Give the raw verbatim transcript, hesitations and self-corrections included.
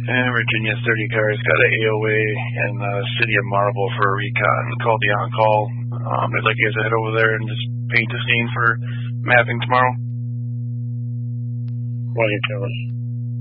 And Virginia thirty cars got a A O A in the city of Marble for a recon. Called the on-call. Um, I'd like you guys to head over there and just paint the scene for mapping tomorrow. What are you doing?